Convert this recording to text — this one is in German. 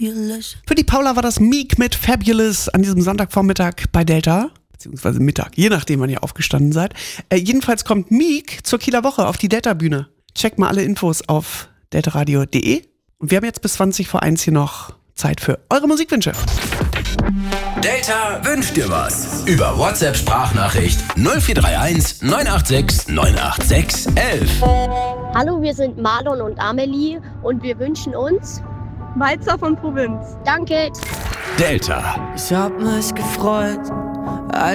Für die Paula war das Meek mit Fabulous an diesem Sonntagvormittag bei Delta. Beziehungsweise Mittag, je nachdem, wann ihr aufgestanden seid. Jedenfalls kommt Meek zur Kieler Woche auf die Delta-Bühne. Checkt mal alle Infos auf deltaradio.de. Und wir haben jetzt bis 20 vor 1 hier noch Zeit für eure Musikwünsche. Delta wünscht dir was. Über WhatsApp-Sprachnachricht 0431 986 986 11. Hallo, wir sind Marlon und Amelie und wir wünschen uns Weizer von Provinz. Danke. Delta. Ich hab mich gefreut,